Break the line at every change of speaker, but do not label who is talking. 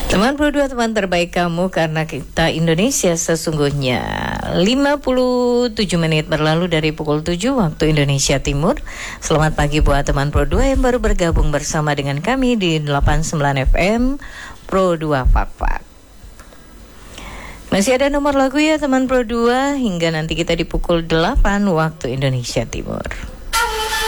Teman Pro 2, teman terbaik kamu, karena kita Indonesia sesungguhnya. 57 menit berlalu dari pukul 7 waktu Indonesia Timur. Selamat pagi buat teman Pro 2 yang baru bergabung bersama dengan kami di 89 FM Pro 2 Fakfak. Masih ada nomor lagu ya teman Pro 2 hingga nanti kita di pukul 8 waktu Indonesia Timur.